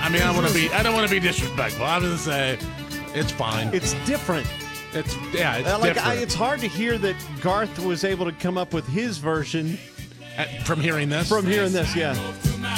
I mean, I don't want to be disrespectful. I'm going to say it's fine. It's different. It's different. It's hard to hear that Garth was able to come up with his version From hearing this? yeah.